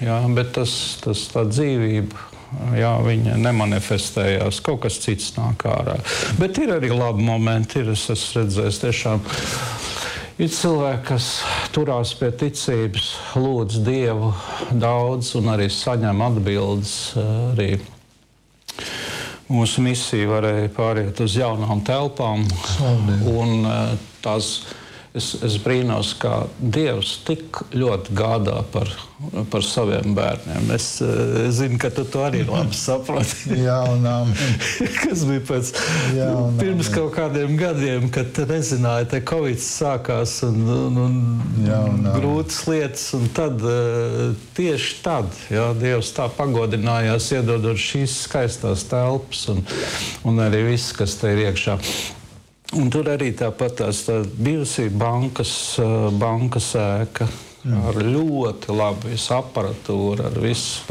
jā, bet tā dzīvība, jā, viņa nemanifestējās, kaut kas cits nāk ārā. Bet ir arī labi momenti, es esmu redzējis tiešām, ir cilvēki, kas turās pie ticības, lūdz Dievu daudz un arī saņem atbildes. Arī mūsu misija varēja pāriet uz jaunām telpām. Un tās, es brīnos, kā Dievs tik ļoti gādā par saviem bērniem. Es zinu, ka tu to arī labi saproti. Kas bija pirms kaut kādiem gadiem, kad nezināja, te Covid sākās un grūtas lietas, un tad, tieši tad, jā, Dievs tā pagodinājās, iedodot šīs skaistās telpas un arī viss, kas te ir iekšā. Un tur arī tāpat tā bijusi bankas ēka ar ļoti labu visu aparatūru, ar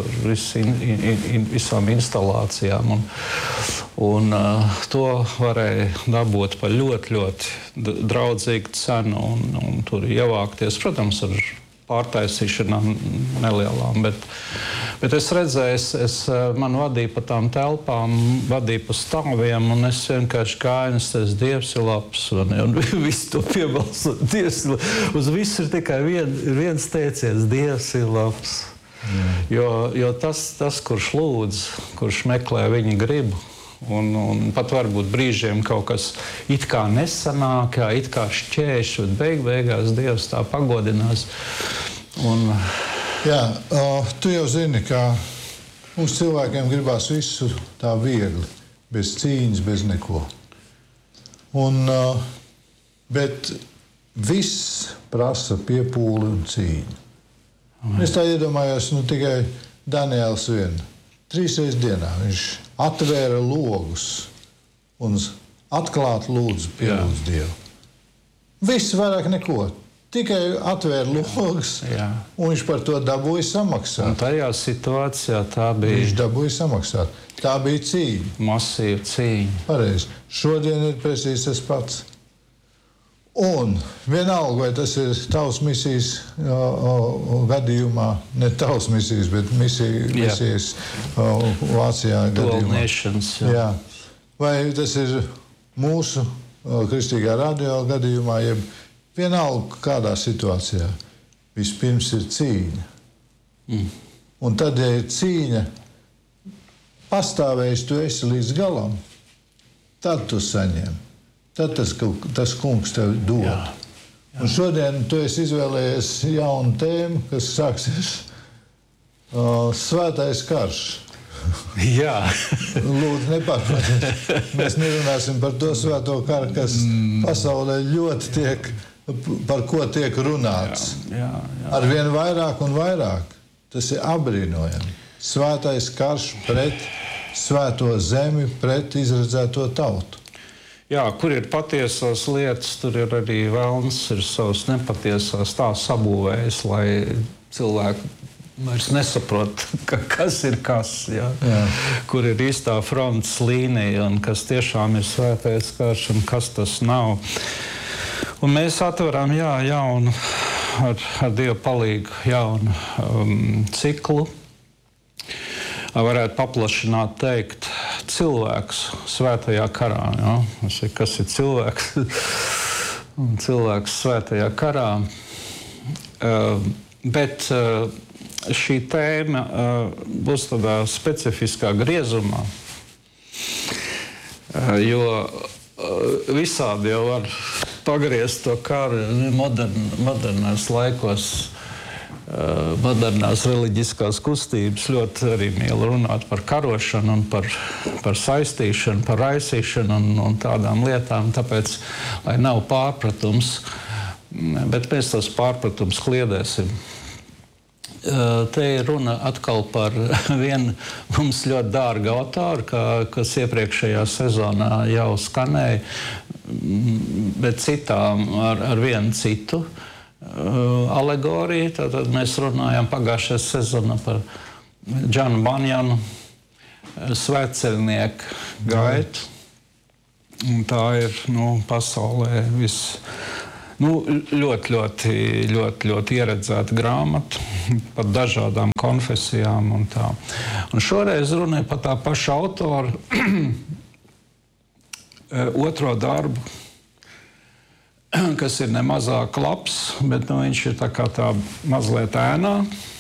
visām instalācijām. Un to varēja dabūt par ļoti, ļoti draudzīgu cenu un tur ievākties, protams, ar pārtaisīšanām nelielām, bet es redzēju, man vadīja pa tām telpām, vadīja pa stāviem, un es vienkārši gāju, un es teicu, Dievs ir labs, un visu to piebalsot, Dievs ir labs. Uz visu ir tikai viens teiciens, Dievs ir labs. Jo tas, kurš lūdz, kurš meklē viņa gribu, un pat varbūt brīžiem kaut kas it kā nesanāk, it kā šķēš, bet beigās Dievs tā pagodinās. Jā, tu jau zini, ka mums cilvēkiem gribās visu tā viegli, bez cīņas, bez neko. Bet viss prasa piepūli un cīņu. Es tā iedomājos, tikai Daniels vien. 3 reizes dienā viņš atvēra logus un atklāt lūdzu pielūdz Dievu. Viss vairāk neko. Tikai atvēra logus, un viņš par to dabūja samaksāt. Un tajā situācijā tā bija... Viņš dabūja samaksāt. Tā bija cīņa. Masīva cīņa. Pareizi. Šodien ir precīzi tas pats. Un vienalga, vai tas ir tavs misijas gadījumā, ne tavs misijas, bet misijas Vācijā gadījumā. Jā. Vai tas ir mūsu kristīgā radio gadījumā, jeb vienalga kādā situācijā. Vispirms ir cīņa. Un tad, ja ir cīņa, pastāvējis tu esi līdz galam, tad tu saņem. Tad tas kungs tev dod. Un šodien tu esi izvēlējies jaunu tēmu, kas sāksies Svētais karš. Jā. Lūdzu, nepārprotiet. Mēs nerunāsim par to svēto karu, kas pasaulē ļoti par ko tiek runāts. Arvien vairāk un vairāk. Tas ir apbrīnojami. Svētais karš pret svēto zemi, pret izredzēto tautu. Jā, kur ir patiesās lietas, tur ir arī velns, ir savas nepatiesās tā sabūvējis, lai cilvēki vairs nesaprot, kas ir kas, kur ir īstā frontes līnija un kas tiešām ir svētais karš un kas tas nav. Un mēs atveram jaunu, ar Dievu palīgu, jaunu ciklu. Varētu paplašināt teikt, cilvēks svētajā karā. Ja? Kas ir cilvēks? Cilvēks svētajā karā. Bet šī tēma būs tādā specifiskā griezumā, jo visādi jau var pagriezt to karu modernās laikos. Modernās reliģiskās kustības ļoti arī mīl runāt par karošanu un par saistīšanu, par raisīšanu un tādām lietām, tāpēc, lai nav pārpratums, bet mēs tos pārpratums kliedēsim. Te ir runa atkal par vienu mums ļoti dārgu autoru, kas iepriekšējā sezonā jau skanēja, bet citām ar vienu citu alegoriju. Tātad mēs runājam pagājušajā sezonā par Džanu Banjanu, svētceļnieku gaitu. Un tā ir pasaulē Ļoti ieredzēta grāmata par dažādām konfesijām un tā. Un šoreiz runāja par tā paša autora otro darbu, kas ir nemazāk labs, bet viņš ir tā mazliet ēnā.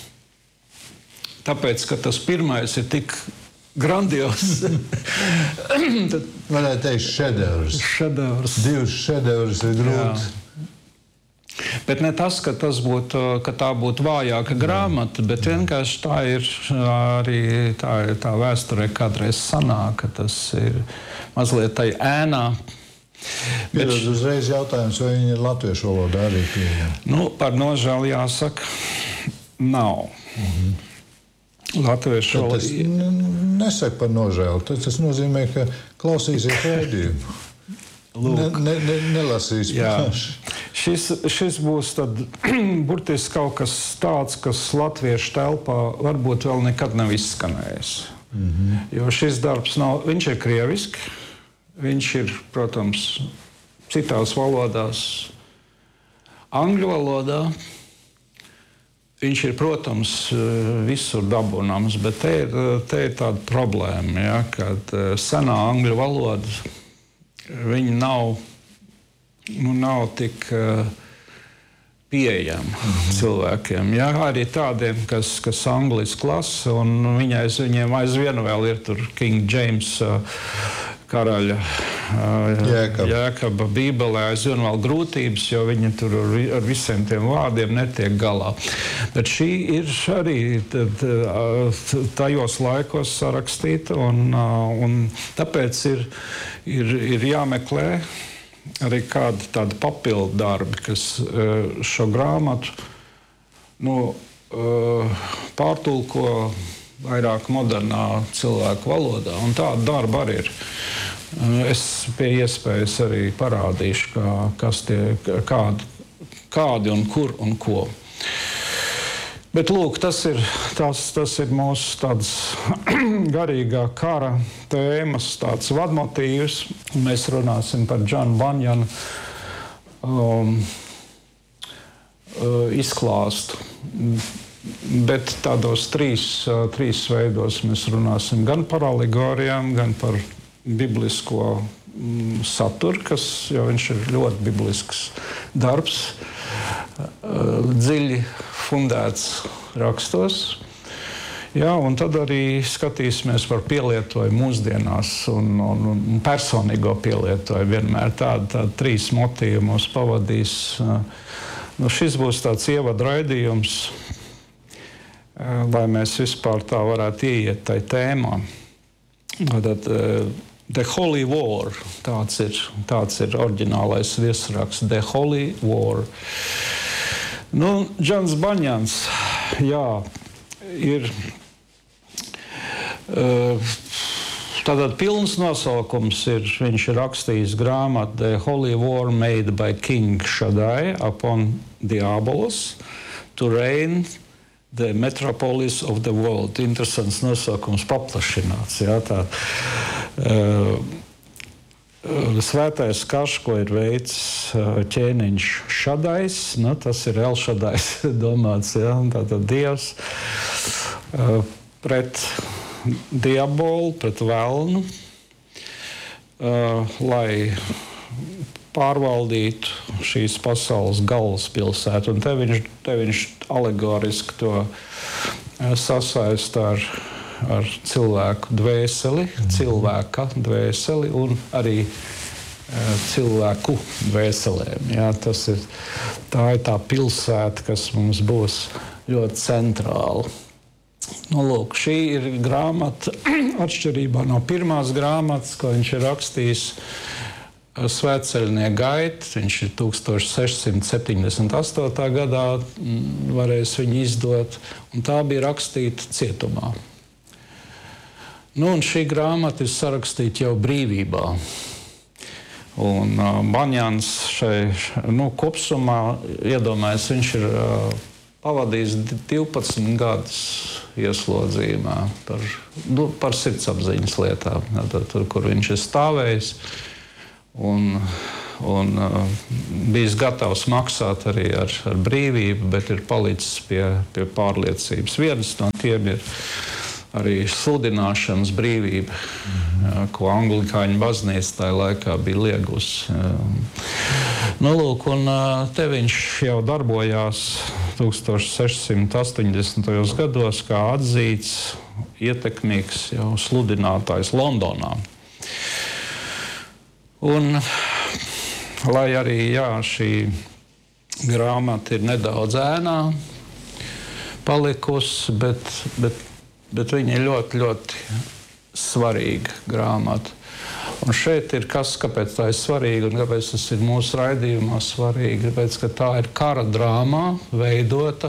Tāpēc, ka tas pirmais ir tik grandios. Tad varētu teikt šedevrs. Divus šedevrus ir grūti. Bet ne tas, ka tā būtu vājāka grāmata, bet vienkārši tā ir arī tā vēsturē kādreiz sanāk, ka tas ir mazliet tai ēnā. Bet uzreiz jautājums, vai viņi ir latviešu valodā arī pieejami? Par nožēlu jāsaka, nav. Latviešu valodā. Tas nesaka par nožēlu. Tas nozīmē, ka klausīsies raidījumu. Nelasīs paši. Šis būs tad, burtiski kaut kas tāds, kas latviešu telpā varbūt vēl nekad nav izskanējis. Jo šis darbs viņš ir krieviski, viņš ir, protams, citās valodās, angļu valodā. Viņš ir, protams, visur dabūnams, bet te ir tāda problēma, ja, kad senā angļu valoda, viņi nav tik pieejama cilvēkiem. Ja, arī tādiem, kas angliski lasa, un viņiem aizvien vēl ir tur King James karaļa Jēkaba bībelē aizvien vēl grūtības, jo viņi tur ar visiem tiem vārdiem netiek galā. Bet šī ir arī tajos laikos sarakstīta, un tāpēc ir jāmeklē arī kādi tādi papildu darbi, kas šo grāmatu pārtulko vairāk modernā cilvēku valodā, un tāda darba arī ir. Es pie iespējas arī parādīšu, kādi un kur un ko. Bet lūk, tas ir mūsu tāds garīgā kara tēmas, tāds vadmotīvs. Mēs runāsim par Johnu Bunjana izklāstu. Bet tādos trīs veidos mēs runāsim gan par alegorijām, gan par biblisko saturu, jo viņš ir ļoti biblisks darbs, dziļi fundēts rakstos. Jā, un tad arī skatīsimies par pielietojumu mūsdienās un personīgo pielietojumu. Vienmēr tādi trīs motīvi mūs pavadīs. Šis būs tāds ievadu raidījums, lai mēs vispār tā varētu ieiet tai tēmā. Tad, The Holy War, tāds ir oriģinālais virsraksts, The Holy War. Džons Bunjans, jā, ir tātad pilns nosaukums viņš ir rakstījis grāmatu The Holy War made by King Shaddai upon Diabolos to reign the metropolis of the world. Interesants nosaukums paplašināts. Jā, tā. Svētais karš, ko ir veicis ķēniņš Šadais, tas ir Elšadais domāts, jā, tātad Dievs, pret diabolu, pret velnu, lai pārvaldītu šīs pasaules galvaspilsētu. Un te viņš alegoriski to sasaista ar cilvēku dvēseli, cilvēka dvēseli un arī cilvēku dvēselēm. Jā, tā ir tā pilsēta, kas mums būs ļoti centrāla. Lūk, šī ir grāmata, atšķirībā no pirmās grāmatas, ko viņš ir rakstījis, Svētceļnieku gaita. Viņš ir 1678. gadā varējis viņu izdot, un tā bija rakstīta cietumā. Un šī grāmata ir sarakstīta jau brīvībā. Un Bunjans kopsumā, iedomājies, viņš ir pavadījis 12 gadus ieslodzījumā par sirdsapziņas lietām, tur, kur viņš ir stāvējis. Un un bijis gatavs maksāt arī ar brīvību, bet ir palicis pie pārliecības. Vienas no tiem ir arī sludināšanas brīvība, ko anglikāņu baznīca tajā laikā bija liegusi. Nu, lūk, un te viņš jau darbojās 1680. gados kā atzīts, ietekmīgs jau sludinātājs Londonā. Un, lai arī šī grāmata ir nedaudz ēnā palikusi, bet viņa ir ļoti, ļoti svarīga grāmata. Un šeit ir kāpēc tā ir svarīga un kāpēc tas ir mūsu raidījumā svarīgi. Tāpēc, ka tā ir kara drāmā veidota,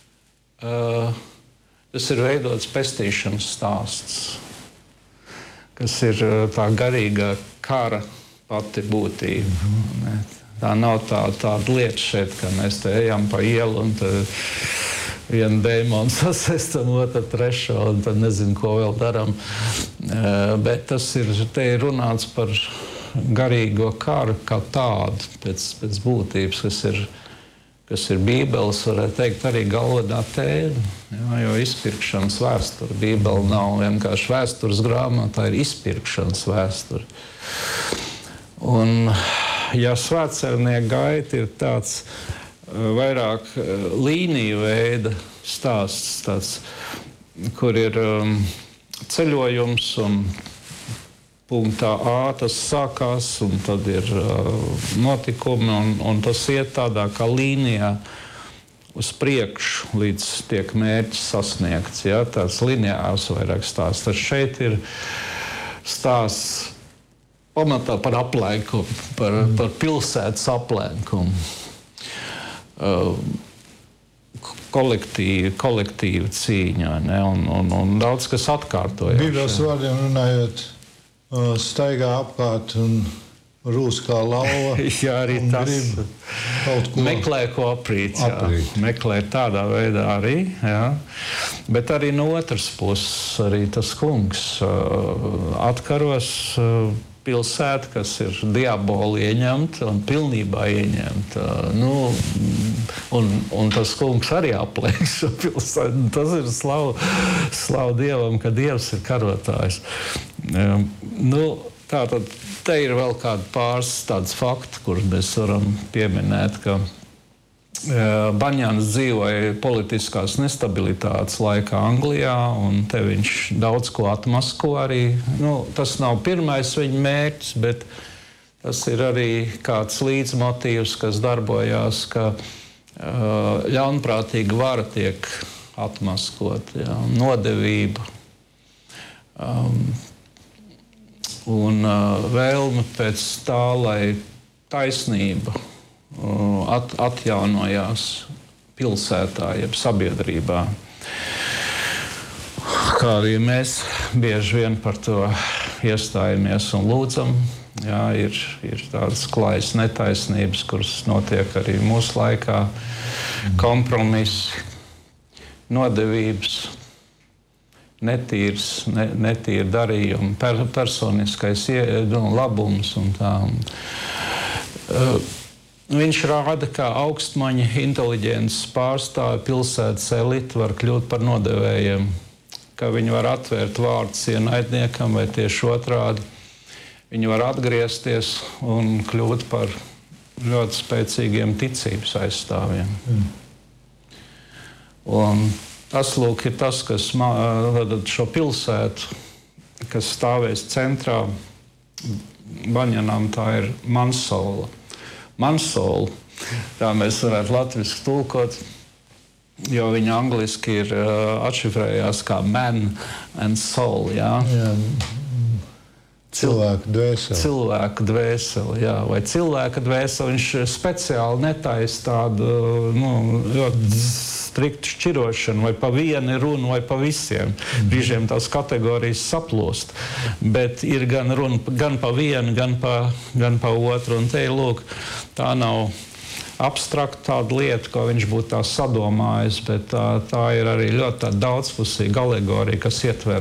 tas ir veidots pestīšanas stāsts, kas ir tā garīgā kara pati būtība. Tā nav tāda lieta šeit, ka mēs te ejam pa ielu un vienu dēmonu sasaistam, otru, trešo, un tad nezinu, ko vēl daram. Bet te ir runāts par garīgo karu kā tādu, pēc būtības, kas ir Bībeles, varētu teikt, arī galvenā tēma. Jo izpirkšanas vēsture. Bībele nav vienkārši vēstures grāmata, tā ir izpirkšanas vēsture. Un, ja svētceļnieku gaita ir tāds vairāk līniju veida stāsts, tāds, kur ir ceļojums un punktā A tas sākās, un tad ir notikumi, un tas iet tādā kā līnijā uz priekšu, līdz tiek mērķis sasniegts. Ja? Tāds lineārs vairāk stāsts. Tad šeit ir stāsts pamatā par aplenkumu, par pilsētas aplenkumu. Kolektīva cīņa, ne? Un daudz kas atkārtojas. Bībeles vārdiem runājot, staigā apkārt un rūs kā lauva. Jā, arī tas. Meklē ko aprīt. Meklē tādā veidā arī. Jā. Bet arī no otras puses, arī tas kungs atkaros pilsētu, kas ir diaboli ieņemta un pilnībā ieņemta. Un tas kungs arī apliek šo pilsētu. Tas ir slavu Dievam, ka Dievs ir karotājs. Tātad te ir vēl kādi pāris tādas fakti, kurus mēs varam pieminēt, ka Baņāns dzīvoja politiskās nestabilitātes laikā Anglijā, un te viņš daudz ko atmasko arī. Tas nav pirmais viņa mērķis, bet tas ir arī kāds līdzmotīvs, kas darbojās, ka ļaunprātīga vara tiek atmaskota, nodevība un vēlme pēc tā, lai taisnība atjaunojās pilsētā, jeb sabiedrībā. Kā arī mēs bieži vien par to iestājamies un lūdzam. Jā, ir tādas klājas netaisnības, kuras notiek arī mūsu laikā. Kompromisi, nodevības, netīri darījumi, personiskais labums un tā. Viņš rāda, kā augstmaņa inteliģences pārstāvi pilsētas elite var kļūt par nodevējiem, ka viņi var atvērt vārdus ienaidniekam vai tieši otrādi. Viņi var atgriezties un kļūt par ļoti spēcīgiem ticības aizstāvjiem. Un tas, lūk, ir tas, kas šo pilsētu, kas stāvēs centrā, Baņanam, tā ir Mansola. Mansola, tā mēs varētu latviski tulkot, jo viņa angliski ir atšifrējās kā man and soul, jā. Cilvēka dvēseli. Cilvēka dvēseli, jā. Vai cilvēka dvēseli, viņš speciāli netaisa tādu ļoti striktu šķirošanu, vai pa vienu runu, vai pa visiem. Brīžiem tās kategorijas saplūst. Bet ir gan runa gan pa vienu, gan pa otru. Un te ir, lūk, tā nav abstrakta tāda lieta, ko viņš būtu tā sadomājis, bet tā ir arī ļoti daudzpusīga alegorija, kas ietver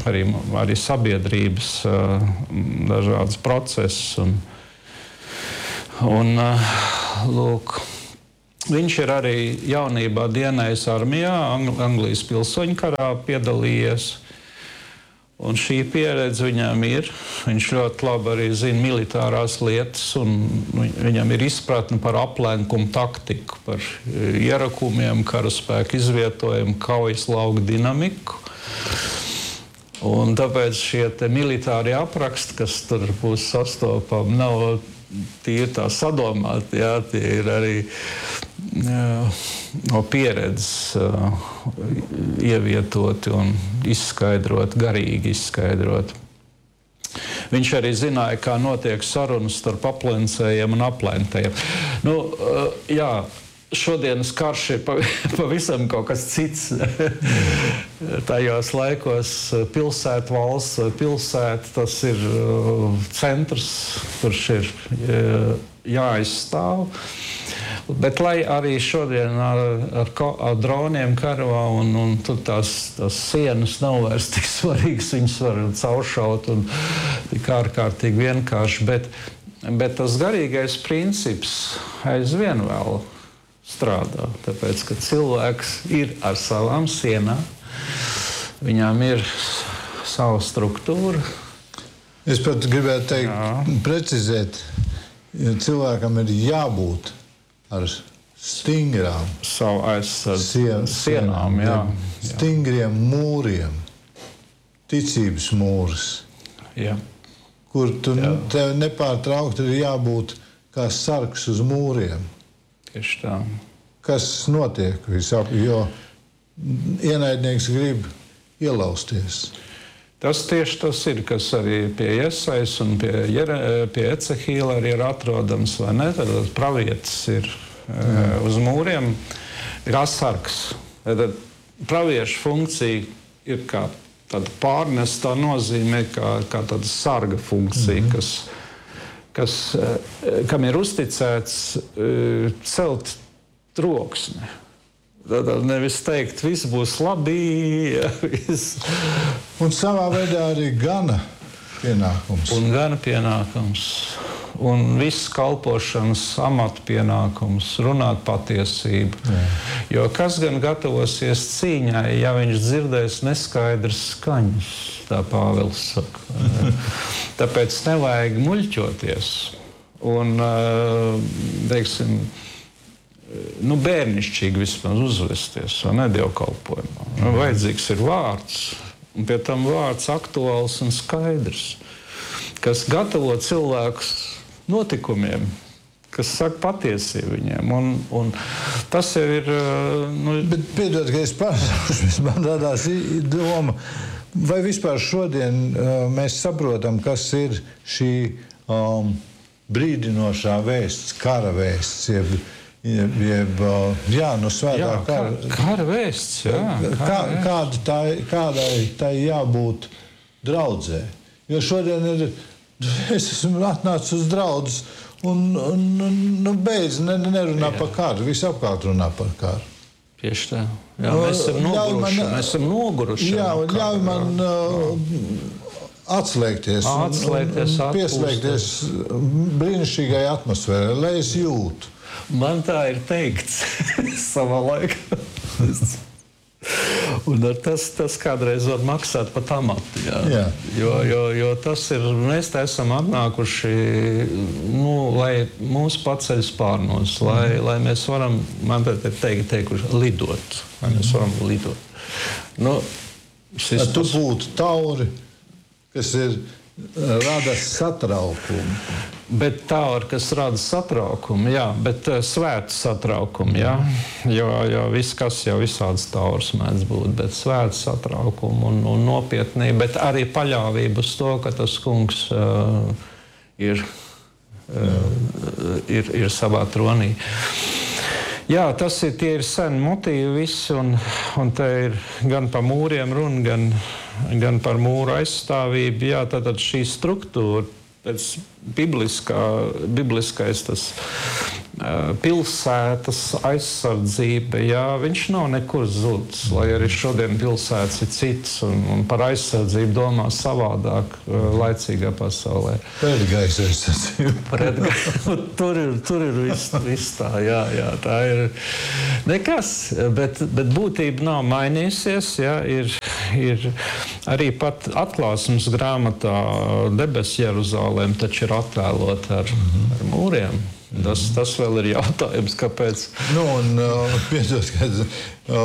arī sabiedrības dažādas procesus. Un, lūk, viņš ir arī jaunībā dienējis armijā, Anglijas pilsoņu karā piedalījies. Un šī pieredze viņam ir. Viņš ļoti labi arī zina militārās lietas, un viņam ir izpratne par aplenkumu taktiku, par ierakumiem, karaspēku izvietojumu, kaujas lauku dinamiku. Un tāpēc šie militārie apraksti, kas tur būs sastopami, nav tīri tā sadomāti, jā, tie ir arī no pieredzes ievietoti un izskaidrot, garīgi izskaidrot. Viņš arī zināja, kā notiek sarunas starp aplencējiem un aplentajiem. Nu, jā, šodienas karš ir pavisam kaut kas cits. Tajos laikos pilsētu valsts vai pilsēta, tas ir centrs, kurš ir jāizstāv. Bet lai arī šodien ar droniem karā un tur tās sienas nav vairs tik svarīgas, viņas var cauršaut un tik ārkārtīgi vienkārši, bet tas garīgais princips aizvien vēl strādā, tāpēc, ka cilvēks ir ar savām sienām, viņām ir sava struktūra. Es pat gribētu teikt, precizēt, ja cilvēkam ir jābūt ar stingrām savu sienām, jā. Stingriem mūriem, ticības mūris, jā. Kur tev nepārtraukti ir jābūt kā sargs uz mūriem. Tieši tā. Kas notiek visap, jo ienaidnieks grib ielausties. Tas tieši tas ir, kas arī pie Jesais un pie Ecehīla arī ir atrodams, vai ne? Tad pravietis ir uz mūriem, ir asargs. Tad pravieša funkcija ir kā tāda pārnestā nozīmē, kā tāda sarga funkcija, kam ir uzticēts celt troksni. Tad nevis teikt, viss būs labi. Un savā veidā arī gana pienākums. Un gana pienākums. Un viss kalpošanas amata pienākums, runāt patiesību. Jā. Jo kas gan gatavosies cīņai, ja viņš dzirdēs neskaidras skaņas, tā Pāvils saka. Tāpēc nevajag muļķoties. Un, teiksim, bērnišķīgi vismaz uzvesties, vai ne, dievkalpojumā. Vajadzīgs ir vārds, un pie tam vārds aktuāls un skaidrs, kas gatavo cilvēkus notikumiem, kas saka patiesību viņiem. Un tas jau ir... Bet piedod, ka es pārsaušos, man radās doma, vai vispār šodien mēs saprotam, kas ir šī brīdinošā vēsts, kara vēsts, svētā kara vēsts, kādai tai jābūt draudzē. Jo šodien es esmu atnācis uz draudzes un beidz nerunā par karu, visi apkārt runā par karu. Tieši tā. Jā, mēs esam noguruši. Jā, un ļauj man atslēgties un pieslēgties brīnišķīgai atmosfērai, lai es jūtu. Man tā ir teikts savā laikā. Un tas kādreiz var maksāt pat amatu. Jā. Jo tas ir, mēs te esam atnākuši, lai mūs paceļ spārnos, lai mēs varam, man teikuši, lidot. Lai mēs varam lidot. Tu būtu tauri, kas rada satraukumu. Bet tauri, kas rada satraukumu, jā, bet svētu satraukumu, jā. Jo viss, kas jau visādas tauras mēdz būt, bet svētu satraukumu un nopietnību, bet arī paļāvību uz to, ka tas kungs ir savā tronī. Jā, tie ir seni motīvi visi, un te ir gan par mūriem runa, gan par mūru aizstāvību. Jā, tātad šī struktūra, pēc bibliskais tas pilsētas aizsardzība, jā, viņš nav nekur zudis, lai arī šodien pilsētas ir cits un par aizsardzību domā savādāk laicīgā pasaulē. Pretgaisa aizsardzība. Tur ir viss tā, jā, tā ir nekas, bet būtība nav mainījusies, jā, ir arī pat atklāsmes grāmatā debesu Jeruzalem taču ir attēlota ar mūriem. Tas vēl ir jautājums, kāpēc. Nu, un piedod, ka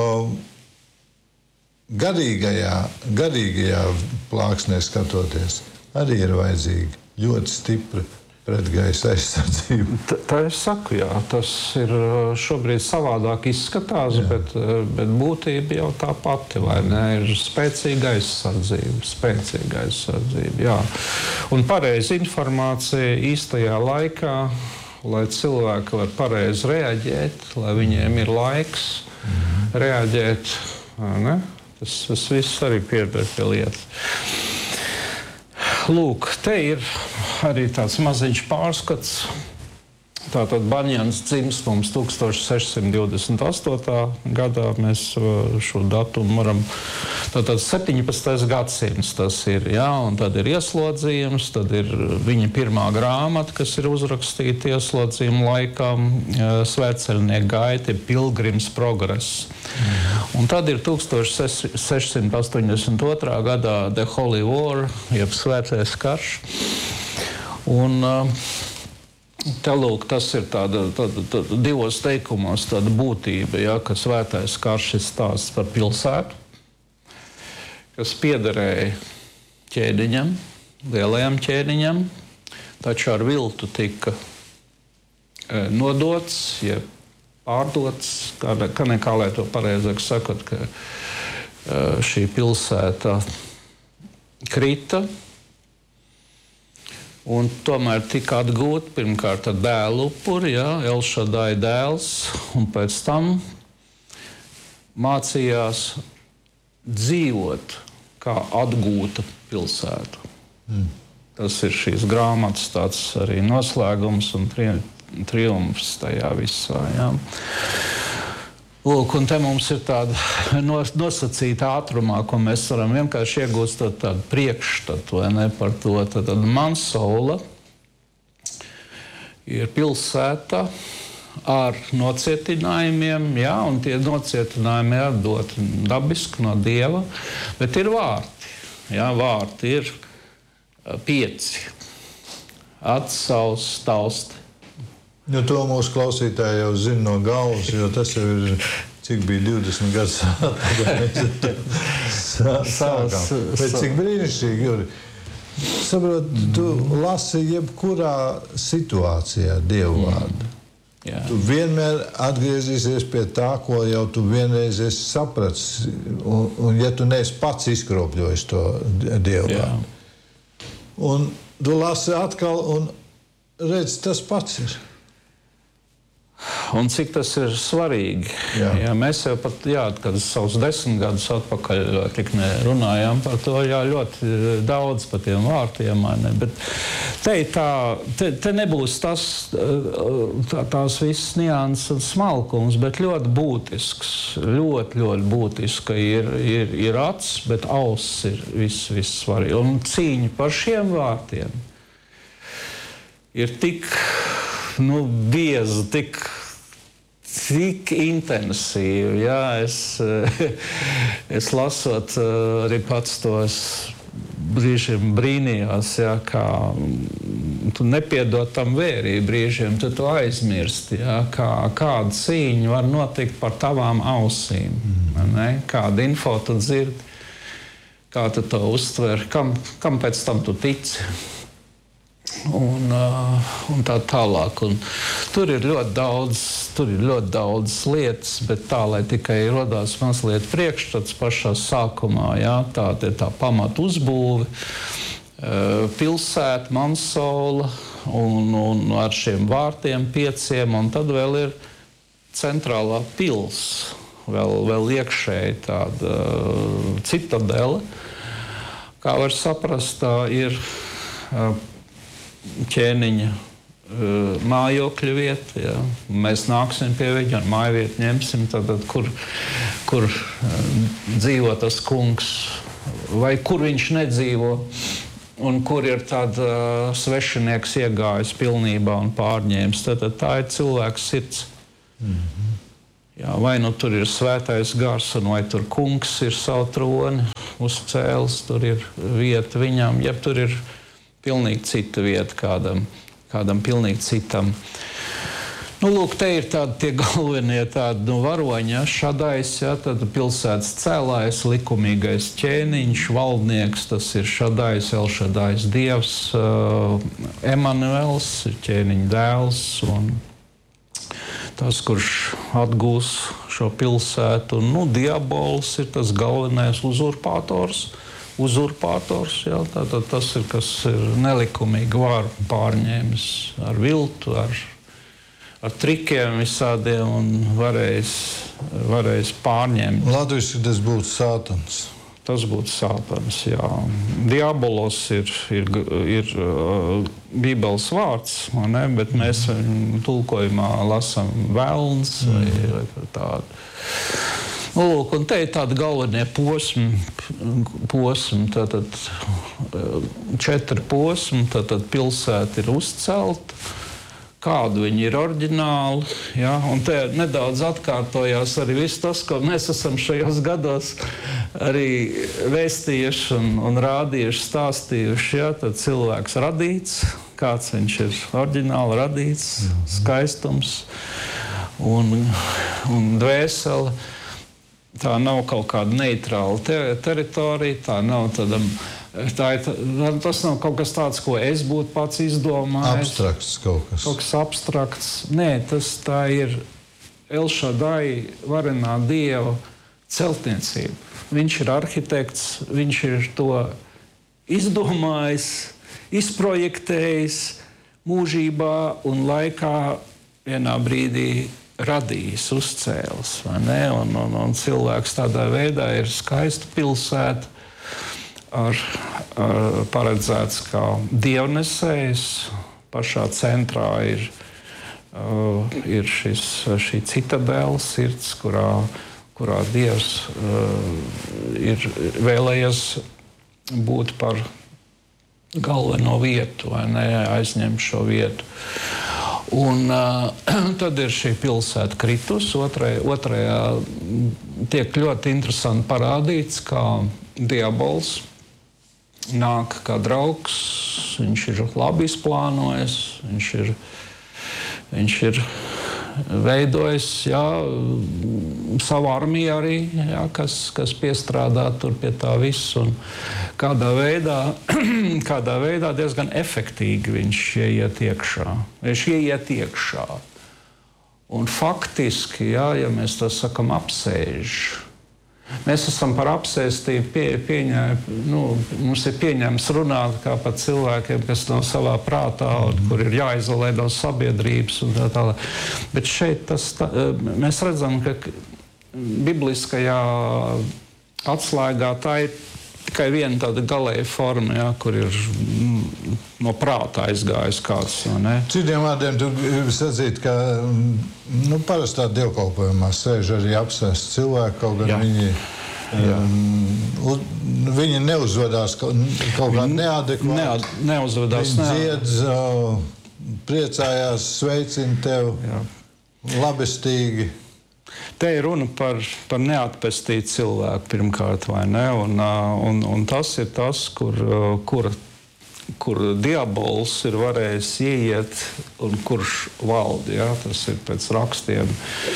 garīgajā plāksnē skatoties, arī ir vajadzīga ļoti stipra pretgaisa aizsardzība. Tā es saku, jā, tas ir šobrīd savādāk izskatās, bet būtība jau tā pati, vai ne? Ir spēcīga aizsardzība, jā. Un pareiza informācija īstajā laikā, lai cilvēki var pareizi reaģēt, lai viņiem ir laiks reaģēt, ne? Tas viss arī pieder pie lietas. Lūk, te ir arī tāds maziņš pārskats. Tātad Baņjans dzimst mums 1628. gadā. Mēs šo datumu varam. Tātad 17. gadsimts tas ir, jā, un tad ir ieslodzījums, tad ir viņa pirmā grāmata, kas ir uzrakstīta ieslodzījuma laikam, Svētceļnieku gaita, Pilgrims progress. Un tad ir 1682. gadā The Holy War, jeb Svētais karš. Un te lūk, tas ir tāda divos teikumos tāda būtība, ja, ka Svētais karš ir stāsts par pilsētu, kas piederēja ķēdiņam, lielajam ķēdiņam, taču ar viltu tika nodots, ja pārdots, kā lai to pareizāk sakot, ka šī pilsēta krita, un tomēr tika atgūta pirmkārt ar dēlu upuri, Elšadai dēls, un pēc tam mācījās dzīvot kā atgūta pilsēta. Tas ir šīs grāmatas tāds arī noslēgums un triumfs tajā visā. Jā. Lūk, un te mums ir tāda nosacīta ātrumā, ko mēs varam vienkārši iegūst tādu priekšstatu, vai ne, par to. Tad Mansoula ir pilsēta ar nocietinājumiem, jā, un tie nocietinājumi ir doti dabiski no Dieva, bet ir vārti. Jā, vārti ir 5. Acis, ausis, tausti. Nu, to mūsu klausītāji jau zina no galvas, jo tas jau ir, cik bija 20 gadus sākām. Bet cik brīnišķīgi, Juri. Saprot, tu lasi jebkurā situācijā Dievu vārdu. Tu vienmēr atgriezīsies pie tā, ko jau tu vienreiz esi sapratis, un ja tu neesi pats izkropļojis to Dievu vārdu. Un tu lasi atkal un redz, tas pats ir. Un cik tas ir svarīgi. Jā, mēs jau pat, kad savus 10 gadus atpakaļ runājām par to, ļoti daudz par tiem vārtiem. Bet te nebūs tās visas nianses un smalkums, bet ļoti būtisks. Ļoti būtiska ir acis, bet auss ir viss svarīgi. Un cīņa par šiem vārtiem ir tik bieza, tik intensīvi. Jā, es lasot arī pats tos brīžiem brīnījās, jā, kā tu nepiedod tam vērību brīžiem, tu to aizmirsti, jā, kāda cīņa var notikt par tavām ausīm. Ne? Kāda info tu dzirdi, kā tu to uztver, kam pēc tam tu tici. Un tā tālāk. Un tur ir ļoti daudz lietas, bet tā, lai tikai rodās mazliet priekšstats pašā sākumā, jā, tāda ir tā pamata uzbūve, pilsēta, Mansoula un ar šiem vārtiem 5, un tad vēl ir centrālā pils, vēl iekšēji tāda citadele. Kā var saprast, tā ir ķēniņa mājokļa vieta. Ja. Mēs nāksim pie viņa un māju vietu ņemsim, tad kur dzīvo tas kungs, vai kur viņš nedzīvo, un kur ir tāda svešinieks iegājis pilnībā un pārņēmis. Tad tā ir cilvēka sirds. Jā, vai nu tur ir svētais gars, vai tur kungs ir savu troni uzcēlis, tur ir vieta viņam, ja tur ir pilnīgi cita vieta kādam pilnīgi citam. Nu, lūk, te ir tādi tie galvenie tādi, varoņi, ja, Šadais, ja, tad pilsētas cēlājs, likumīgais ķēniņš, valdnieks, tas ir Šadais, Elšadais dievs, Emanuels, ķēniņa dēls, un tas, kurš atgūs šo pilsētu, un diabols ir tas galvenais uzurpators, jā, tātad tas ir, kas ir nelikumīgi varu pārņēmis ar viltu, ar trikiem visādiem un varējis pārņemt. Latviski tas būtu Sātans. Tas būtu Sātans, jā. Diabolos ir Bībeles vārds, ne? Bet mēs tulkojumā lasām velns vai tādu. Lūk, un te ir tādi galvenie posmi, tātad 4 posmi, tātad pilsēta ir uzcelta, kādu viņi ir oriģināli, ja? Un te nedaudz atkārtojās arī viss tas, ko mēs esam šajos gados arī vēstījuši un rādījuši, stāstījuši, ja? Tad cilvēks radīts, kāds viņš ir oriģināli radīts, skaistums un dvēsele. Tā nav kaut kāda neitrāla teritorija, tas nav kaut kas tāds, ko es būtu pats izdomājis. Abstrakts kaut kas. Kaut kas abstrakts. Nē, tā ir Elšadai, varenā dieva celtniecība. Viņš ir arhitekts, viņš ir to izdomājis, izprojektējis mūžībā un laikā vienā brīdī radījis, uzcēlis, vai ne? Un cilvēks tādā veidā ir skaista pilsēta, paredzēts kā dievnesējs. Pašā centrā ir šī citadēla sirds, kurā Dievs ir vēlējies būt par galveno vietu, vai ne, aizņemt šo vietu. Un tad ir šī pilsēta kritus. Otrajā tiek ļoti interesanti parādīts, kā diabols nāk kā draugs. Viņš ir labi izplānojis, viņš ir veidojis, jā, savu armiju arī, jā, kas piestrādā tur pie tā viss. Un kādā veidā diezgan efektīgi viņš ieiet iekšā. Un faktiski, jā, ja mēs tā sakam, apsēž. Mēs esam par apsēstību mums ir pieņemts runāt kā par cilvēkiem, kas nav savā prātā un kur ir jāizolē no sabiedrības un tā tālāk. Bet šeit mēs redzam, ka bibliskajā atslēgā tā ir tikai viena tāda galēja forma, ja, kur ir no prāta aizgājis kāds. Citiem vārdiem, tu gribi sacīt, ka parastā dievkalpojumā sēž arī apsēst cilvēki, kaut gan viņi neuzvedās kaut kā neadekvāti. Neuzvedās. Viņi dziedz, priecājās, sveicina tev, labestīgi. Te ir runa par neatpestītu cilvēku pirmkārt, vai ne? Un tas ir tas, kur diabols ir varējis ieiet un kurš valda. Ja? Tas ir pēc rakstiem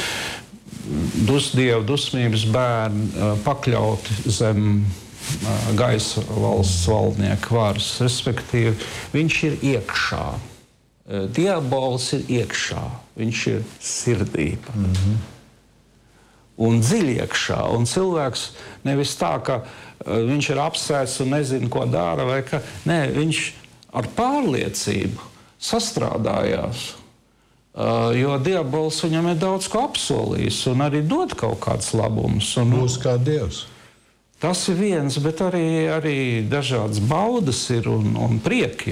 dievu dusmības bērni pakļauti zem gaisa valsts valdnieku varas. Respektīvi, viņš ir iekšā. Diabols ir iekšā. Viņš ir sirdība. Un dziļi iekšā. Un cilvēks nevis tā, ka viņš ir apsēsts un nezina, ko dara, vai ka nē, viņš ar pārliecību sastrādājās. Jo diabols viņam ir daudz ko apsolījis un arī dod kaut kāds labums. Būs kā Dievs. Tas ir viens, bet arī dažādas baudas ir un prieki.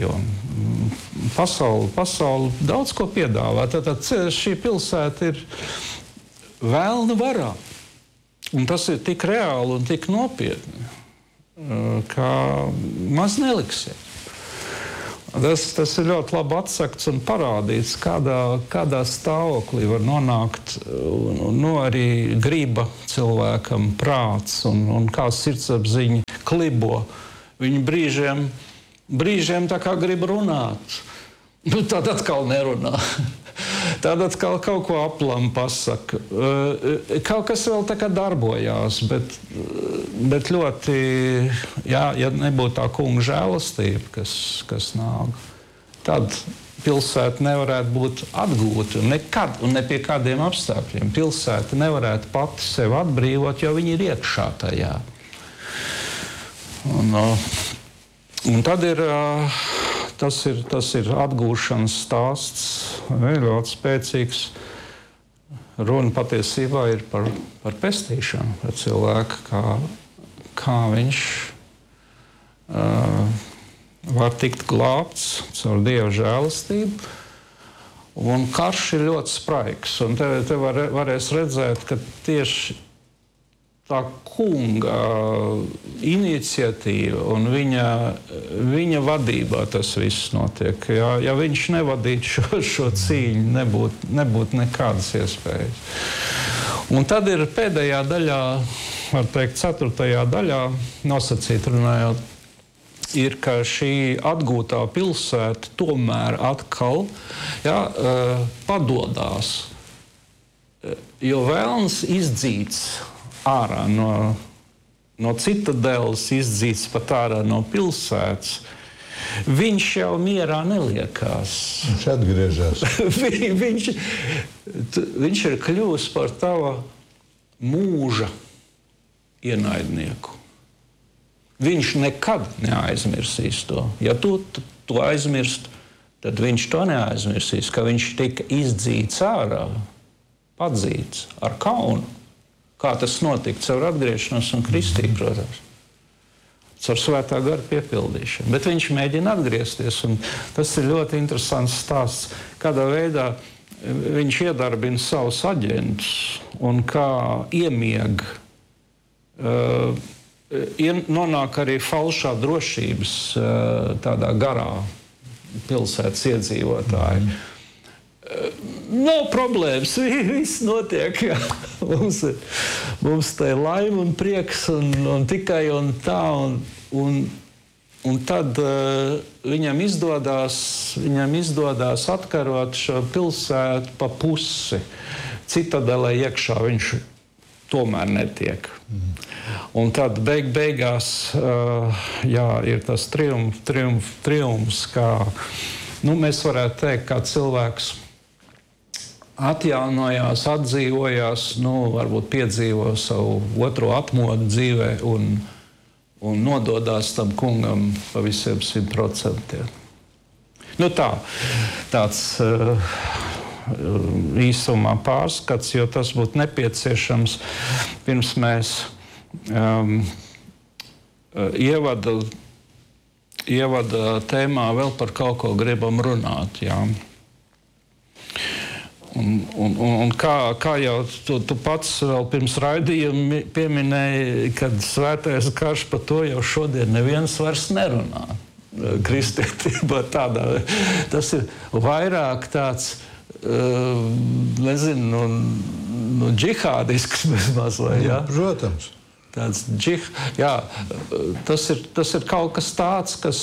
Pasaule daudz ko piedāvā. Tātad šī pilsēta ir vēlna varā. Un tas ir tik reāli un tik nopietni, kā maz neliksies. Tas ir ļoti labi atsakts un parādīts, kādā stāvoklī var nonākt arī griba cilvēkam, prāts un kā sirdsapziņa klibo. Viņi brīžiem tā kā grib runāt, tad atkal nerunā. Tad atkal kaut ko aplam pasaka. Kaut kas vēl tā kā darbojās, bet ļoti, ja nebūtu tā kunga žēlastība, kas nāk, tad pilsēta nevarētu būt atgūta nekad un ne pie kādiem apstākļiem. Pilsēta nevarētu pati sevi atbrīvot, jo viņi ir iekšā tajā. Un tad ir... Tas ir atgūšanas stāsts, ļoti spēcīgs. Runa patiesībā ir par pestīšanu, par cilvēku, kā viņš var tikt glābts caur Dieva žēlastību. Un karš ir ļoti spraigs. Un te varēs redzēt, ka tieši tā kunga iniciatīva un viņa vadībā tas viss notiek. Ja viņš nevadītu šo cīņu, nebūtu nekādas iespējas. Un tad ir pēdējā daļā, var teikt, 4. daļā, nosacīt runājot, ir, ka šī atgūtā pilsēta tomēr atkal padodās. Jo vēlns izdzīts ārā no citadeles, izdzīts pat ārā no pilsētas, viņš jau mierā neliekās. Viņš atgriežas. viņš ir kļuvis par tava mūža ienaidnieku. Viņš nekad neaizmirsīs to. Ja tu aizmirst, tad viņš to neaizmirsīs, ka viņš tika izdzīts ārā, padzīts ar kaunu. Kā tas notika caur atgriešanos un kristību, protams. Caur svētā gara piepildīšanu. Bet viņš mēģina atgriezties, un tas ir ļoti interesants stāsts, kādā veidā viņš iedarbina savus aģentus un kā iemieg, nonāk arī falšā drošības tādā garā pilsētas iedzīvotāji. Nav problēmas, viss notiek. Mums te ir laime un prieks un tikai un tā. Un tad viņam izdodas atkarot šo pilsētu pa pusi. Citadelē iekšā viņš tomēr netiek. Un tad beigās ir tas triumfs, kā mēs varētu teikt, kā cilvēks atjaunojās, atdzīvojās, varbūt piedzīvo savu otro atmodu dzīvē un nododās tam kungam pa visiem 100%. Tāds īsumā pārskats, jo tas būtu nepieciešams, pirms mēs ievada tēmā vēl par kaut ko gribam runāt, jā. Un kā jau tu pats vēl pirms raidījuma pieminēji, kad svētais karš par to jau šodien neviens vairs nerunā. Kristietībā tādā. Tas ir vairāk tāds, nezinu, džihādisks bezmaz vai, jā? Protams. Tas ir kaut kas tāds, kas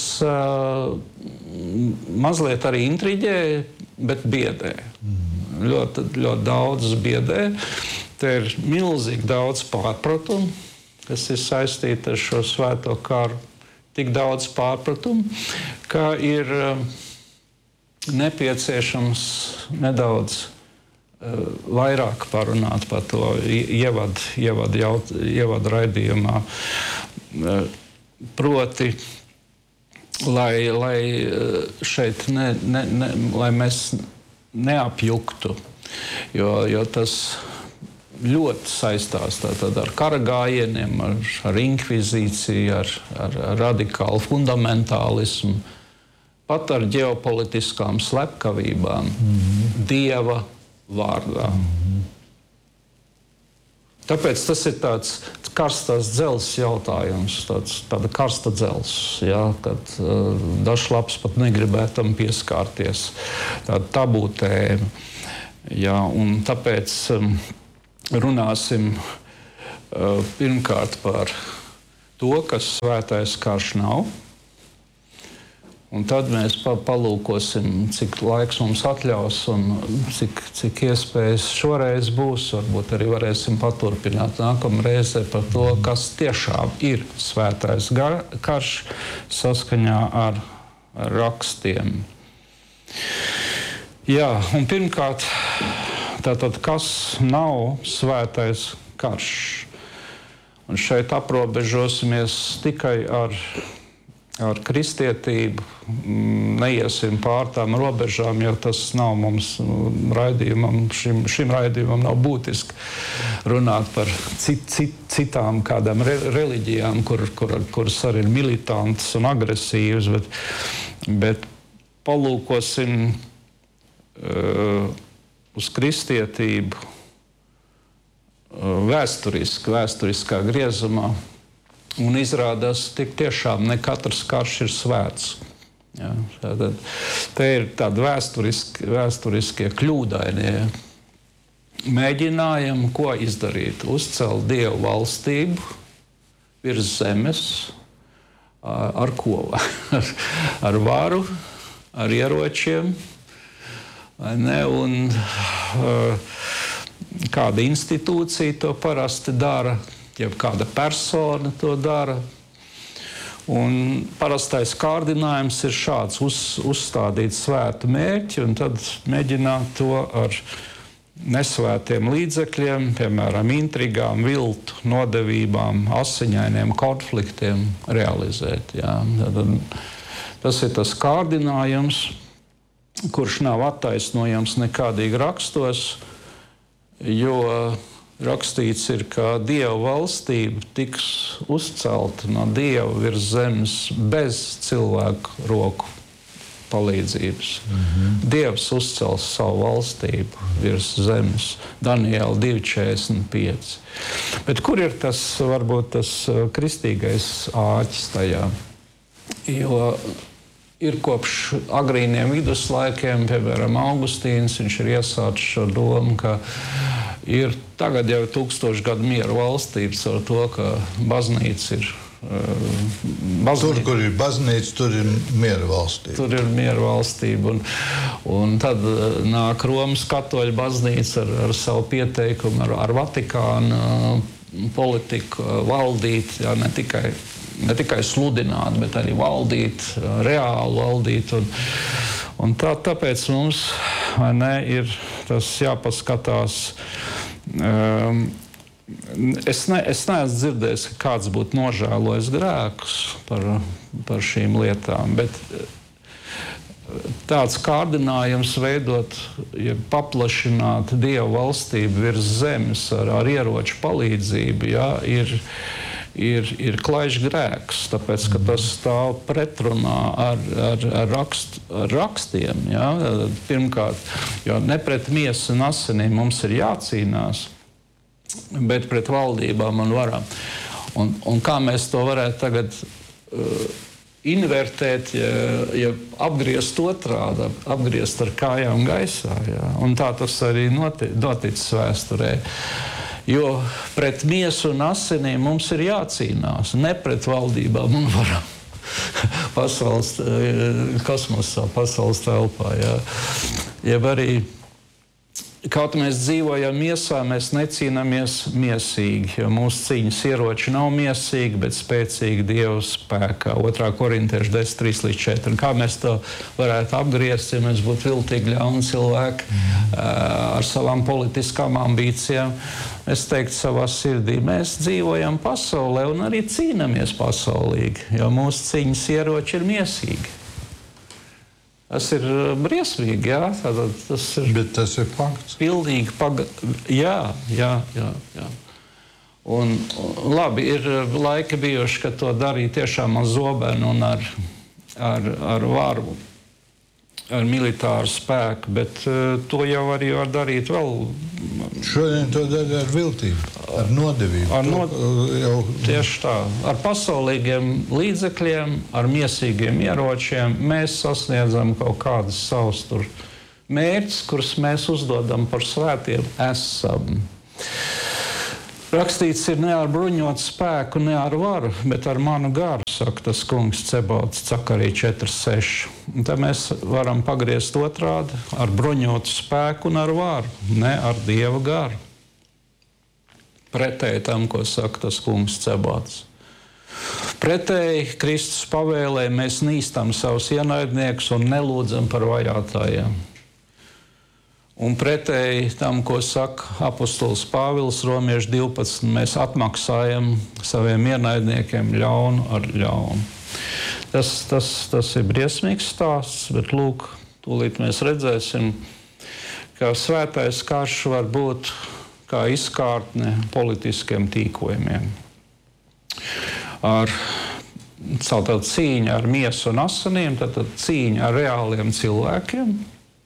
mazliet arī intriģē, bet biedē. Ļoti, ļoti daudz biedē. Te ir milzīgi daudz pārpratumu, kas ir saistīti ar šo svēto karu. Tik daudz pārpratumu, ka ir nepieciešams nedaudz vairāk parunāt par to ievadu raidījumā. Proti, lai šeit lai mēs neapjuktu, jo tas ļoti saistās ar kara gājieniem, ar inkvizīciju, ar radikālu fundamentālismu, pat ar ģeopolitiskām slepkavībām, Dieva vārdā. Tāpēc tas ir tāds karstās dzelzs jautājums, tāda karsta dzelzs, ja, kad dažs labs pat negribētu tam pieskārties, tāda tabū tēma. Ja, un tāpēc runāsim pirmkārt par to, kas svētais karš nav. Un tad mēs palūkosim, cik laiks mums atļaus un cik iespējas šoreiz būs. Varbūt arī varēsim paturpināt nākamā reizē par to, kas tiešām ir svētais karš saskaņā ar rakstiem. Jā, un pirmkārt, tātad, kas nav svētais karš? Un šeit aprobežosimies tikai ar kristietību, neiesim pār tām robežām, jo tas nav mums raidījumam, šim raidījumam nav būtiski runāt par citām kādām reliģijām, kuras arī ir militantas un agresīvas, bet palūkosim uz kristietību vēsturiskā griezumā. Un izrādās, tik tiešām ne katrs karš ir svēts. Ja, te ir tādi vēsturiskie kļūdainie mēģinājumi, ko izdarīt. Uzcelt Dievu valstību virs zemes, ar ko? Ar varu, ar ieročiem. Un kāda institūcija to parasti dara. Ja kāda persona to dara. Un parastais kārdinājums ir šāds: uzstādīt svētu mērķi un tad mēģināt to ar nesvētiem līdzekļiem, piemēram, intrigām, viltu, nodevībām, asiņainiem konfliktiem realizēt. Jā. Tas ir tas kārdinājums, kurš nav attaisnojams nekādīgi rakstos, jo rakstīts ir, ka Dieva valstība tiks uzcelta no Dieva virs zemes bez cilvēku roku palīdzības. Dievs uzcels savu valstību virs zemes. Daniela 2.45. Bet kur ir tas, varbūt tas kristīgais āķis tajā? Jo ir kopš agrīniem viduslaikiem, piemēram, Augustīns, viņš ir iesācis šo domu, ka ir tagad jau 1000 gadu miera valstības ar to, ka baznīca ir. Tur, kur ir baznīca, tur ir miera valstība. Tur ir miera valstība. Un tad nāk Romas katoļu baznīca ar savu pieteikumu, ar Vatikānu politiku valdīt, jā, ne tikai sludināt, bet arī valdīt, reāli valdīt. Un tāpēc mums ir tas jāpaskatās. Es neesmu dzirdējis, ka kāds būtu nožēlojis grēkus par šīm lietām, bet tāds kārdinājums veidot, ja paplašināt Dieva valstību virs zemes ar ieroču palīdzību, jā, ir klaišs grēks, tāpēc, ka tas stāv pretrunā ar rakstiem. Ja? Pirmkārt, jo ne pret miesu un asinīm mums ir jācīnās, bet pret valdībām un varām. Un kā mēs to varētu tagad invertēt, ja apgriezt otrādi, apgriezt ar kājām gaisā. Ja? Un tā tas arī noticis vēsturē. Jo pret miesu un asinīm mums ir jācīnās, ne pret valdībām un varam. Pasaules kosmosā, pasaules telpā. Jā. Jeb arī, kaut mēs dzīvojam miesā, mēs necīnāmies miesīgi, jo mūsu cīņas ieroči nav miesīgi, bet spēcīgi Dieva spēkā. 2. Korintiešu 10.3-4. Kā mēs to varētu apgriezt, ja mēs būtu viltīgi ļauni cilvēki ar savām politiskām ambīcijām? Es teiktu savā sirdī, mēs dzīvojam pasaulē un arī cīnāmies pasaulīgi, jo mūsu cīņas ieroči ir miesīgi. Tas ir briesmīgi, jā. Tas ir. Bet tas ir fakts. Pilnīgi jā. Un labi, ir laiki bijuši, kad to darīja tiešām ar zobenu un ar varu, ar militāru spēku, bet to jau arī var darīt vēl. Šodien to dara ar viltību, ar nodevību. Tieši tā. Ar pasaulīgiem līdzekļiem, ar miesīgiem ieročiem mēs sasniedzam kaut kādus savus tur mērķus, kurus mēs uzdodam par svētiem esam. Rakstīts ir ne ar bruņotu spēku, ne ar varu, bet ar manu garu, saka tas kungs Cebaots, Cakarija 4.6. Tad mēs varam pagriezt otrādi ar bruņotu spēku un ar varu, ne ar Dieva garu. Pretēji tam, ko saka tas kungs Cebaots. Pretēji Kristus pavēlē mēs nīstam savus ienaidniekus un nelūdzam par vajātājiem. Un pretēji tam, ko saka apostols Pāvils Romiešu 12, mēs atmaksājam saviem ienaidniekiem ļaunu ar ļaunu. Tas ir briesmīgs stāsts, bet lūk, tūlīt mēs redzēsim, ka svētais karš var būt kā izkārtne politiskiem tīkojumiem. Tātad cīņa ar miesu un asinīm, tātad cīņa ar reāliem cilvēkiem,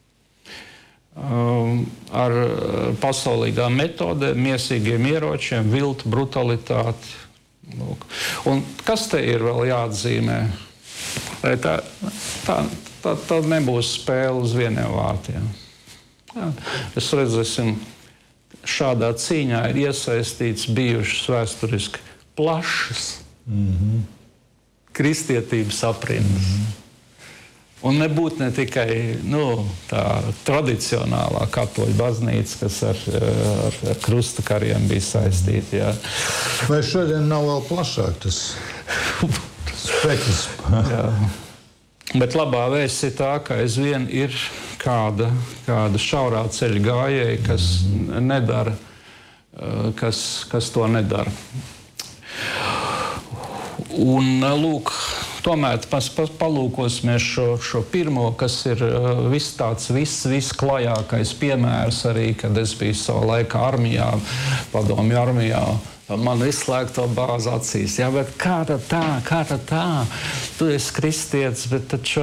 ar pasaulīgām metodēm, miesīgiem ieročiem, viltu, brutalitāti. Lūk. Un kas te ir vēl jāatzīmē? Tā nebūs spēle uz vieniem vārtiem. Es redzēsim, šādā cīņā ir iesaistīts bijušas vēsturiski plašas kristietības aprindas. Un nebūtu ne tikai tā tradicionālā katoļu baznīca, kas ar krusta kariem bija saistīta. Jā. Vai šodien nav vēl plašāk tas spekts? Bet labā vēsts ir tā, ka aizvien ir kāda šaurā ceļa gājēja, kas nedara, kas to nedara. Un lūk, tomēr palūkosimies šo pirmo, kas ir visklajākais piemērs arī, kad es biju savā laikā armijā, padomju armijā. Man izslēgto bāzi acīs. Jā, bet kā tad tā? Tu esi kristietis, bet taču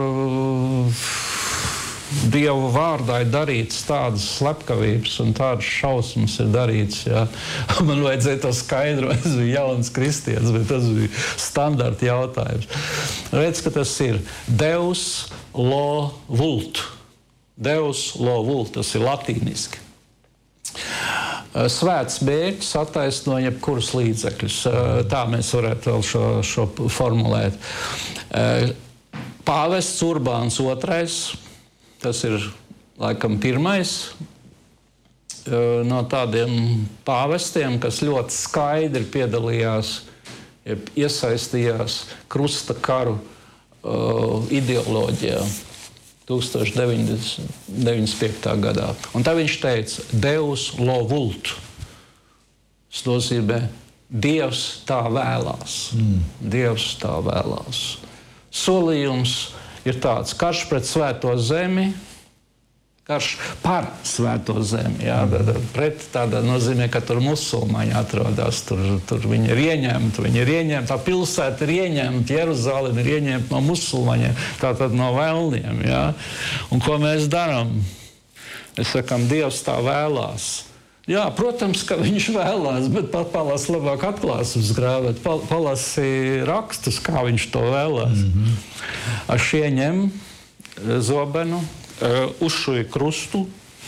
Dieva vārdā ir darīts tādas slepkavības un tādas šausmas ir darīts. Jā. Man vajadzēja to skaidrot, es biju jauns kristietis, bet tas bija standarta jautājums. Redz, ka tas ir Deus lo vult. Deus lo vult, tas ir latīniski. Svēts mērķis attaisno jebkurus līdzekļus. Tā mēs varētu vēl šo formulēt. Pāvests Urbāns II, tas ir laikam pirmais no tādiem pāvestiem, kas ļoti skaidri piedalījās, iesaistījās krusta karu ideoloģijā 1995. gadā. Un tā viņš teica, Deus lo vult. Tas nozīmē, Dievs tā vēlās. Dievs tā vēlās. Solījums ir tāds, karš pret svēto zemi, karš par svēto zemi. Jā, pret tādā nozīmē, ka tur musulmaņi atrodas, tur viņi ir ieņemti, tā pilsēta ir ieņemta, Jeruzaleme ir ieņemta no musulmaņiem, tātad no vēlniem. Jā. Un ko mēs darām? Mēs sakam, Dievs tā vēlās. Jā, protams, ka viņš vēlās, bet palas labāk atklāsmes grāvēt, palasi rakstus, kā viņš to vēlās. Aš ieņem zobenu, uzšuja krustu,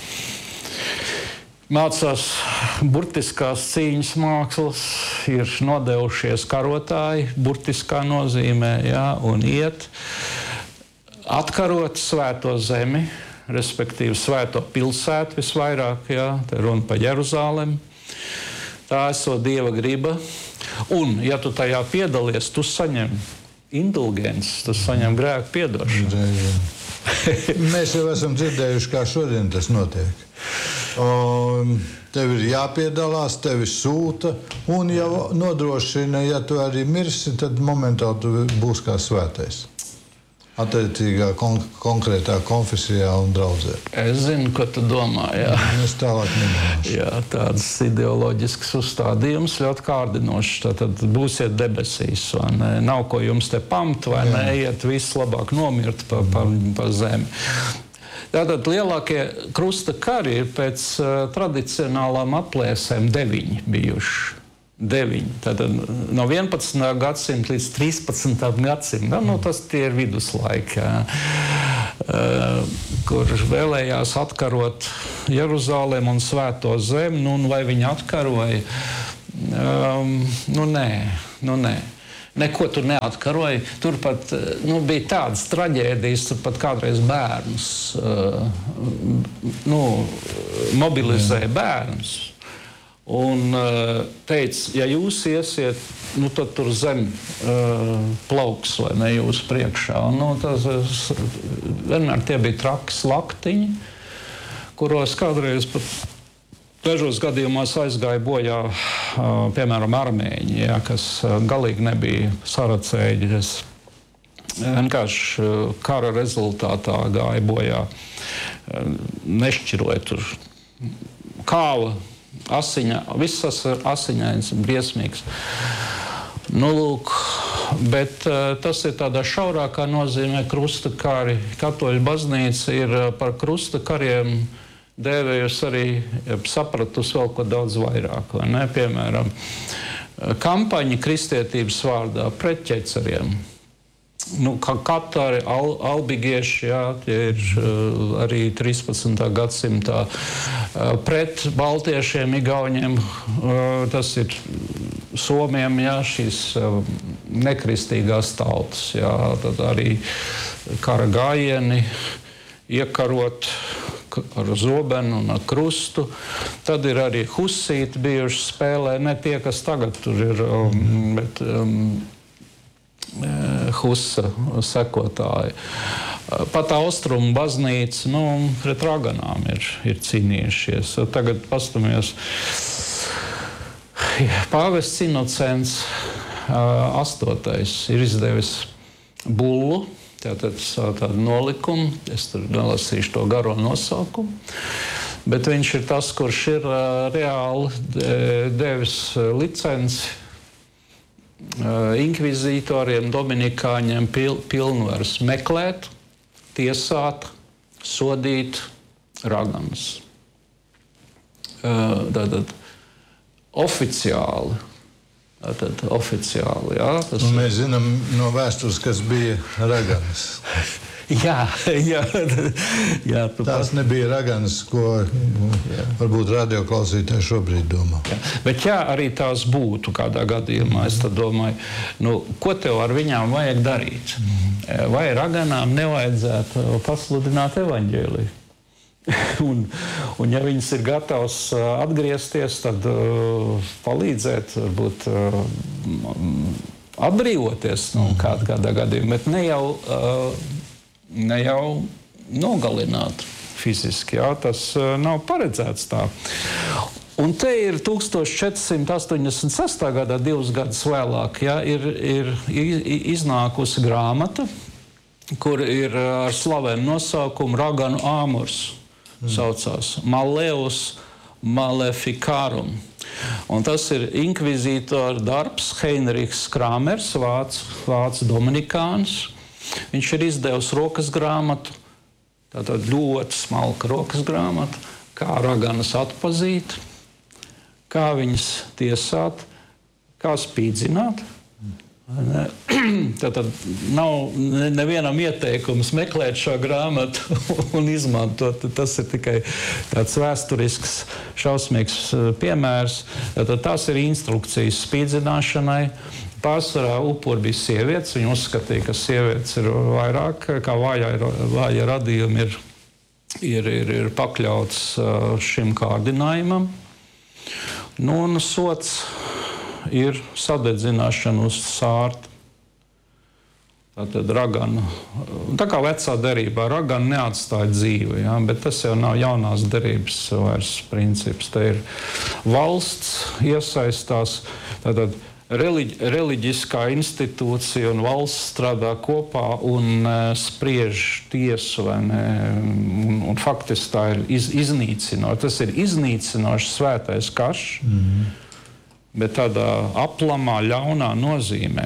mācās burtiskās cīņas mākslas, ir nodevušies karotāji, burtiskā nozīmē, jā, un iet, atkarot svēto zemi, respektīvi svēto pilsētu visvairāk, jā, te runa par Jeruzalemi. Tā esot Dieva griba. Un, ja tu tajā piedalies, tu saņem indulgences, tu saņem grēku piedošanu. Mēs jau esam dzirdējuši, kā šodien tas notiek. Tev ir jāpiedalās, tevi sūta, un jau nodrošina, ja tu arī mirsi, tad momentāli tu būsi kā svētais. attiecīgā konkrētā konfesijā un draudzē. Es zinu, ko tu domā. Jā. Es tālāk nemināšu. Jā, tādas ideoloģiskas uzstādījums ļoti kārdinošs. Tad būsiet debesīs, vai ne? Nav ko jums te pamt, vai ne? Iet viss labāk nomirt pa zemi. Tātad lielākie krusta kari ir pēc tradicionālām aplēsēm 9 bijuši. 9. Tātad no 11. gadsimta līdz 13. gadsimtam, tas tie ir viduslaiki, kur vēlējās atkarot Jeruzalemi un Svēto zemi, un vai viņi atkaroja? Nē. Neko tur neatkaroja. Tur pat bija tādas traģēdijas, tur pat kādreiz bērnus mobilizēja bērnus. Un teica, ja jūs iesiet, tad tur zem plauks vai ne jūs priekšā. Tas vienmēr tie bija traki slaktiņi, kuros kādreiz pat dažos gadījumos aizgāja bojā, piemēram, armēņi, kas galīgi nebija saracēji. Vienkārši kara rezultātā gāja bojā, nešķiroja tur kāva. Viss ir asiņains, briesmīgs. Lūk, bet tas ir tādā šaurākā nozīmē krusta kari. Katoļu baznīca ir par krusta kariem dēvējusi arī, sapratusi vēl ko daudz vairāk. Vai ne? Piemēram, kampaņa kristietības vārdā pret ķeceriem. Katari, albigieši, tie ir arī 13. gadsimtā pret baltiešiem, igauņiem, tas ir somiem, šīs nekristīgās tautas, tad arī kara gājieni iekarot ar zobenu un ar krustu. Tad ir arī husīti bijuši spēlē, ne tie, kas tagad tur ir, bet Husa sekotāji. Pat austrumu baznīca pret raganām ir cīnījušies. Tagad pastamies. Pāvests Inocents 8. ir izdevis bullu, tādu nolikumu. Es tur nelasīšu to garo nosaukumu. Bet viņš ir tas, kurš ir reāli devis licenci inkvizītoriem, dominikāņiem pilnvaras meklēt, tiesāt, sodīt raganas. Tātad oficiāli. Mēs zinām no vēstures, kas bija raganas. Jā. Tās nebija raganas, ko varbūt radioklausītāji šobrīd domā. Jā. Bet arī tās būtu kādā gadījumā, es tad domāju, ko tev ar viņām vajag darīt? Vai raganām nevajadzētu pasludināt evaņģēliju? un ja viņas ir gatavs atgriezties, tad palīdzēt, varbūt atbrīvoties kādā gadījumā, bet ne jau nogalināt fiziski. Tas nav paredzēts tā. Un te ir 1486. gadā, 2 gadus vēlāk, ir iznākusi grāmata, kur ir ar slavenu nosaukumu Raganu āmurs. Saucās Malleus Maleficarum. Un tas ir inkvizītora darbs, Heinrichs Krāmers, vācu dominikāns. Viņš ir izdevis rokas grāmatu, tātad ļoti smalka rokas grāmata, kā raganas atpazīt, kā viņas tiesāt, kā spīdzināt. Tātad nav nevienam ieteikums meklēt šo grāmatu un izmantot. Tas ir tikai tāds vēsturisks, šausmīgs piemērs. Tātad tās ir instrukcijas spīdzināšanai. Pārsvarā upuri bija sievietes. Viņi uzskatīja, ka sievietes ir vairāk, kā vāja radījumi ir pakļauts šim kārdinājumam. Un sots ir sadedzināšana uz sārta. Tātad raganu. Tā kā vecā derībā raganu neatstāja dzīvi, bet tas jau nav jaunās derības vairs princips. Te ir valsts iesaistās. Tātad reliģiskā institūcija un valsts strādā kopā un spriež tiesu, vai ne? Un faktiski tā ir iznīcinoša. Tas ir iznīcinošs svētais karš, bet tādā aplamā, ļaunā nozīmē.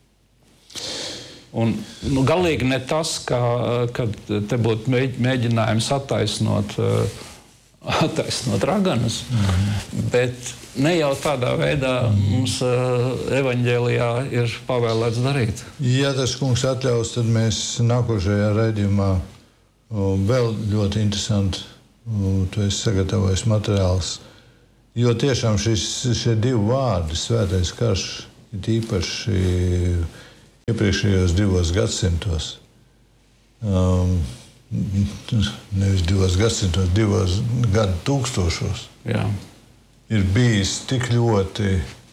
Un, galīgi ne tas, kad te būtu mēģinājums attaisnot raganas, bet ne jau tādā veidā mums evaņģēlijā ir pavēlēts darīt. Ja tas kungs atļaus, tad mēs nākošajā raidījumā vēl ļoti interesanti, tu esi sagatavojis materiāls, jo tiešām šie divi vārdi, svētais karš, ir īpaši iepriekšējos 2 gadsimtos. Nevis 2 gadsimtos, 2 gadu tūkstošos. Jā. Ir bijis tik ļoti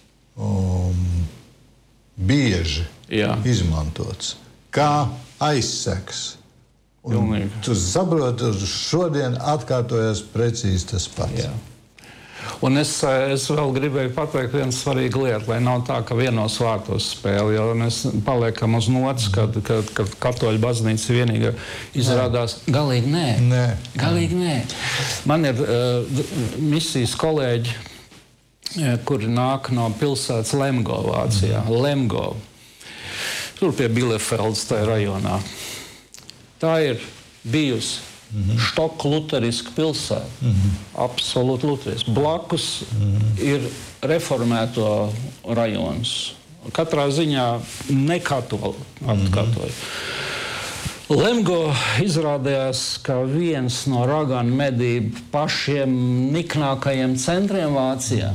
bieži izmantots, kā aizseks. Un tu saproti, šodien atkārtojas precīzi tas pats. Jā. Un es vēl gribēju pateikt vienu svarīgu lietu, lai nav tā, ka vienos vārtos spēle, jo mēs paliekam uz nots, kad katoļu baznīca vienīgā izrādās. Galīgi nē. Galīgi nē. Man ir misijas kolēģi, kuri nāk no pilsētas Lemgo, Vācijā. Lemgo. Tur pie Bielefeldas, tajā rajonā. Tā ir bijusi Štoku luteriska pilsēta. Absolūti luteriska. Blakus ir reformēto rajons. Katrā ziņā nekatoļu. Lemgo izrādījās, ka viens no raganu medību pašiem niknākajiem centriem Vācijā.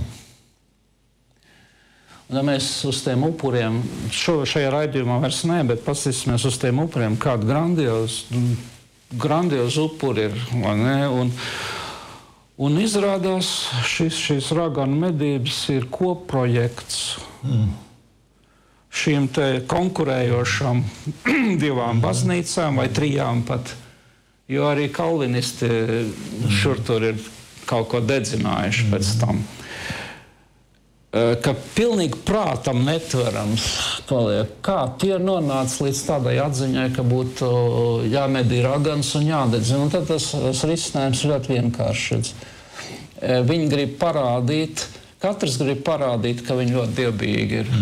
Un mēs uz tiem upuriem, šajā raidījumā vairs ne, bet paskatīsimies uz tiem upuriem, kādu grandiozu upuri ir, vai ne? Un izrādās, šīs raganu medības ir kopprojekts šīm te konkurējošām 2 baznīcām vai 3 pat, jo arī kalvinisti šur tur ir kaut ko dedzinājuši pēc tam. Ka pilnīgi prātam netverams paliek. Kā tie nonāca līdz tādai atziņai, ka būtu jāmedī ragans un jādedzina. Un tad tas risinājums ir ļoti vienkāršs. Viņi grib parādīt, katrs grib parādīt, ka viņi ļoti dievbijīgi ir.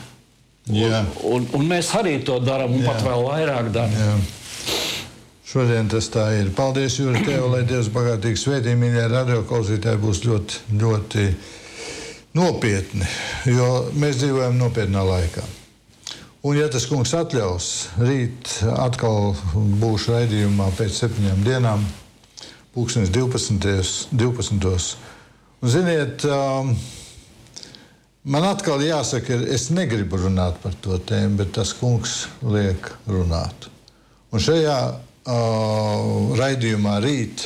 Un mēs arī to darām, un pat vēl vairāk darām. Šodien tas tā ir. Paldies, Jūri, tev, lai Dievs bagātīgi svētī, mīļie radioklausītāji, būs ļoti, ļoti nopietni, jo mēs dzīvojam nopietnā laikā. Un, ja tas kungs atļaus, rīt atkal būšu raidījumā pēc 7 dienām, 12. Un, ziniet, man atkal jāsaka, es negribu runāt par to tēmu, bet tas kungs liek runāt. Un šajā raidījumā rīt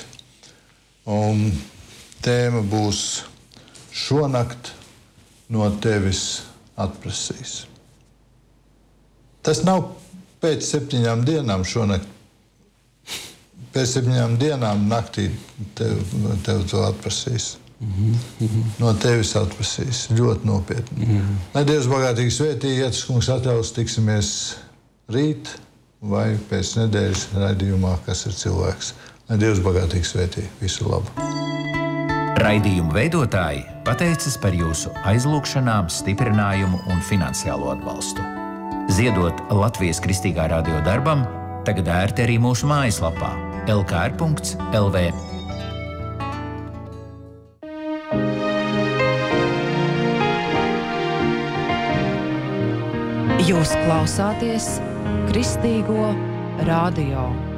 tēma būs šonakt no tevis atprasīs. Tas nav pēc 7 dienām šonakt. Pēc 7 dienām naktī tev to atprasīs. No tevis atprasīs. Ļoti nopietni. Lai Dievs bagātīgi svētī, ja tas kungs atļaus, tiksimies rīt vai pēc nedēļas raidījumā, kas ir cilvēks. Lai Dievs bagātīgi svētī. Visu labu. Raidījumu veidotāji pateicas par jūsu aizlūgšanām, stiprinājumu un finansiālo atbalstu. Ziedot Latvijas Kristīgā radio darbam, tagad ērti arī mūsu mājaslapā lkr.lv. Jūs klausāties Kristīgo radio.